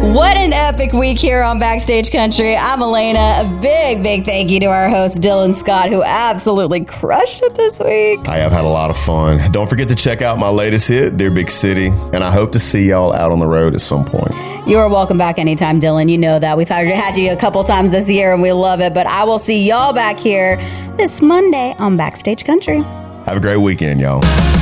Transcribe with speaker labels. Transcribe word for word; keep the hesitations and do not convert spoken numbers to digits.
Speaker 1: What an epic week here on Backstage Country. I'm Elena. A big, big thank you to our host, Dylan Scott, who absolutely crushed it this week.
Speaker 2: I have had a lot of fun. Don't forget to check out my latest hit, Dear Big City, and I hope to see y'all out on the road at some point.
Speaker 1: You are welcome back anytime, Dylan. You know that. We've had, had you a couple times this year, and we love it, but I will see y'all back here this Monday on Backstage Country.
Speaker 2: Have a great weekend, y'all.